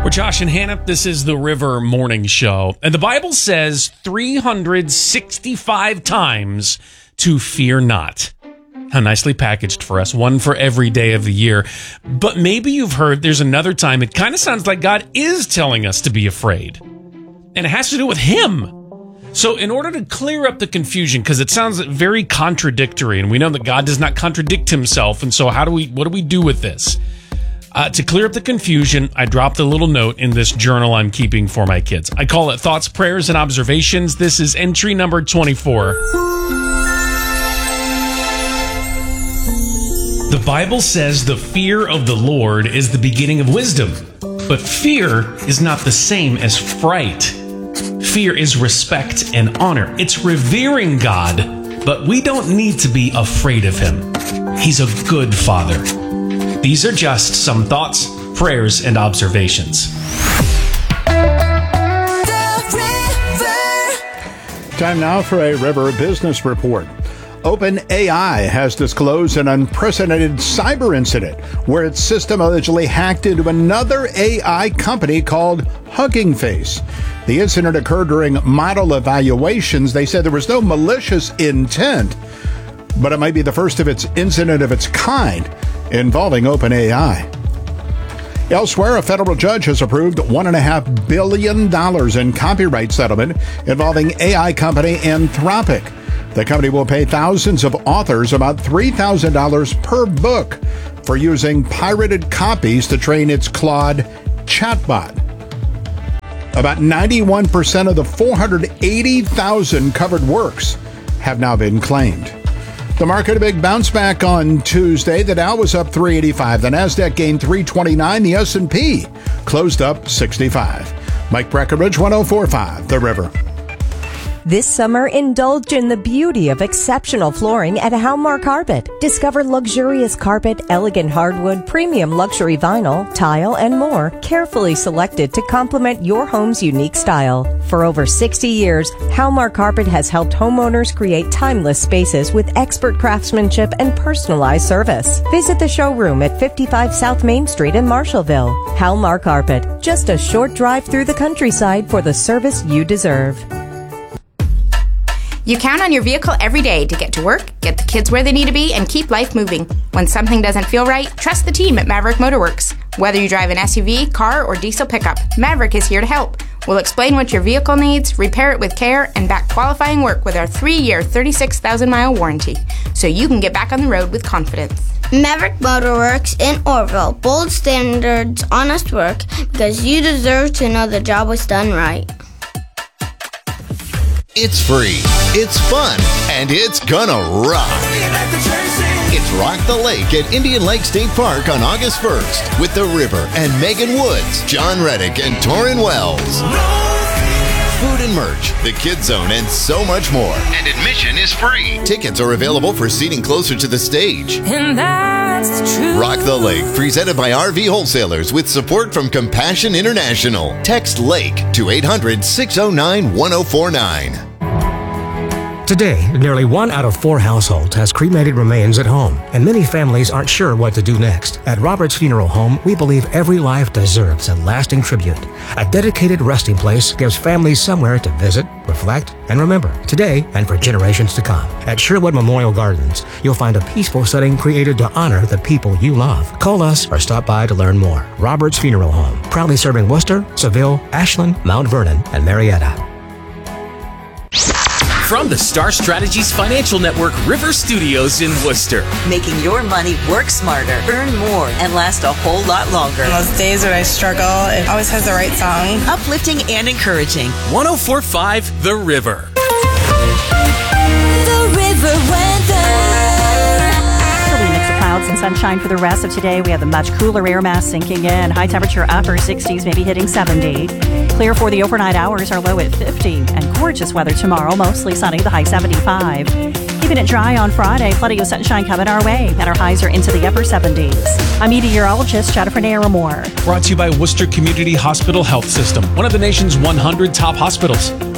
We're Josh and Hannah. This is the River Morning Show. And the Bible says 365 times to fear not. How nicely packaged for us. One for every day of the year. But maybe you've heard there's another time it kind of sounds like God is telling us to be afraid. And it has to do with Him. So in order to clear up the confusion, because it sounds very contradictory, and we know that God does not contradict Himself, and so what do we do with this? To clear up the confusion, I dropped a little note in this journal I'm keeping for my kids. I call it Thoughts, Prayers, and Observations. This is entry number 24. The Bible says the fear of the Lord is the beginning of wisdom, but fear is not the same as fright. Fear is respect and honor. It's revering God, but we don't need to be afraid of Him. He's a good Father. These are just some thoughts, prayers, and observations. Time now for a River Business Report. OpenAI has disclosed an unprecedented cyber incident where its system allegedly hacked into another AI company called Hugging Face. The incident occurred during model evaluations. They said there was no malicious intent, but it might be the first of its incident of its kind involving OpenAI. Elsewhere, a federal judge has approved $1.5 billion in copyright settlement involving AI company Anthropic. The company will pay thousands of authors about $3,000 per book for using pirated copies to train its Claude chatbot. About 91% of the 480,000 covered works have now been claimed. The market a big bounce back on Tuesday. The Dow was up 385. The Nasdaq gained 329. The S&P closed up 65. Mike Breckenridge, 104.5 The River. This summer, indulge in the beauty of exceptional flooring at Halmar Carpet. Discover luxurious carpet, elegant hardwood, premium luxury vinyl, tile, and more, carefully selected to complement your home's unique style. For over 60 years, Halmar Carpet has helped homeowners create timeless spaces with expert craftsmanship and personalized service. Visit the showroom at 55 South Main Street in Marshallville. Halmar Carpet, just a short drive through the countryside for the service you deserve. You count on your vehicle every day to get to work, get the kids where they need to be, and keep life moving. When something doesn't feel right, trust the team at Maverick Motorworks. Whether you drive an SUV, car, or diesel pickup, Maverick is here to help. We'll explain what your vehicle needs, repair it with care, and back qualifying work with our 3-year, 36,000-mile warranty, so you can get back on the road with confidence. Maverick Motorworks in Orville. Bold standards, honest work, because you deserve to know the job was done right. It's free, it's fun, and it's gonna rock. It's Rock the Lake at Indian Lake State Park on August 1st with The River and Megan Woods, John Reddick, and Torrin Wells. Food and merch, the Kids Zone, and so much more. And admission is free. Tickets are available for seating closer to the stage. And that's the truth. Rock the Lake, presented by RV Wholesalers with support from Compassion International. Text LAKE to 800-609-1049. Today, nearly 1 out of 4 households has cremated remains at home, and many families aren't sure what to do next. At Roberts Funeral Home, we believe every life deserves a lasting tribute. A dedicated resting place gives families somewhere to visit, reflect, and remember today and for generations to come. At Sherwood Memorial Gardens, you'll find a peaceful setting created to honor the people you love. Call us or stop by to learn more. Roberts Funeral Home, proudly serving Worcester, Seville, Ashland, Mount Vernon, and Marietta. From the Star Strategies Financial Network River Studios in Worcester. Making your money work smarter, earn more, and last a whole lot longer. On those days when I struggle, it always has the right song. Uplifting and encouraging. 104.5 The River. The River weather. Mix of clouds and sunshine for the rest of today. We have the much cooler air mass sinking in. High temperature upper 60s, maybe hitting 70. Clear for the overnight hours, our low at 50. And gorgeous weather tomorrow, mostly sunny, the high 75. Keeping it dry on Friday, plenty of sunshine coming our way. And our highs are into the upper 70s. I'm meteorologist Jennifer Naramore. Brought to you by Worcester Community Hospital Health System, one of the nation's 100 top hospitals.